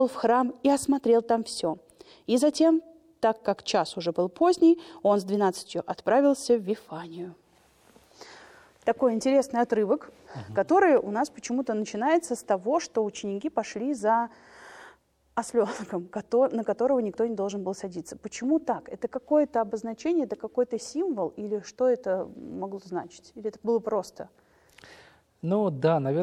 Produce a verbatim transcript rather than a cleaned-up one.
в храм и осмотрел там все. И затем, так как час уже был поздний, он с двенадцатью отправился в Вифанию. Такой интересный отрывок, угу. который у нас почему-то начинается с того, что ученики пошли за осленком, на которого никто не должен был садиться. Почему так? Это какое-то обозначение, это какой-то символ, или что это могло значить? Или это было просто? Ну да, наверное.